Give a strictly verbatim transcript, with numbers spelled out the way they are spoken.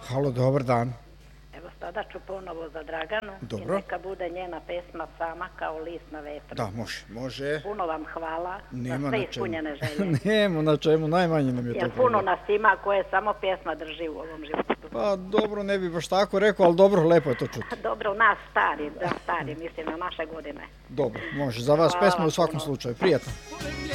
Halo, dobar dan. Evo sada ću ponovo za Draganu. Dobro. I neka bude njena pesma Sama kao list na vetru. Da, može, može. Puno vam hvala Nema za sve na čemu. ispunjene želje. Nema na čemu, najmanje nam je to Jer puno problem. nas ima koje samo pjesma drži u ovom životu. Pa dobro, ne bi baš tako rekao, ali dobro, lepo je to čuti. Dobro, nas stari, da stari, mislim na naše godine. Dobro, može, za vas Hvala pesma vam u svakom puno. slučaju, prijatno.